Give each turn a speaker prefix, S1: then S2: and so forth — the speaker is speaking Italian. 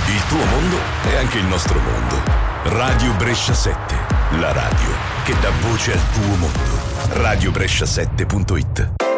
S1: Il tuo mondo è anche il nostro mondo. Radio Brescia 7, la radio che dà voce al tuo mondo. radiobrescia7.it